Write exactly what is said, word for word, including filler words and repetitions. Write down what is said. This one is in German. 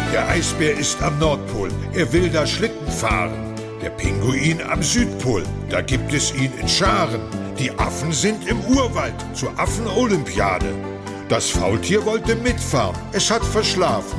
Der Eisbär ist am Nordpol, er will da Schlitten fahren. Der Pinguin am Südpol, da gibt es ihn in Scharen. Die Affen sind im Urwald zur Affenolympiade. Das Faultier wollte mitfahren, es hat verschlafen.